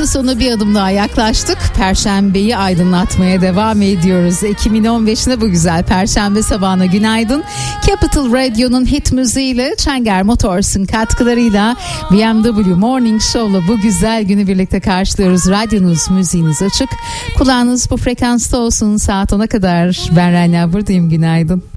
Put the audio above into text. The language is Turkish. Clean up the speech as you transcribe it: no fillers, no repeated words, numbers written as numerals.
Hafta sonu bir adım daha yaklaştık. Perşembeyi aydınlatmaya devam ediyoruz. Ekim'in 15'ine bu güzel Perşembe sabahına günaydın. Capital Radio'nun hit müziğiyle, Çenger Motors'un katkılarıyla, BMW Morning Show'la bu güzel günü birlikte karşılıyoruz. Radyonuz, müziğiniz açık. Kulağınız bu frekansta olsun saat 10'a kadar. Ben Rania, buradayım, günaydın.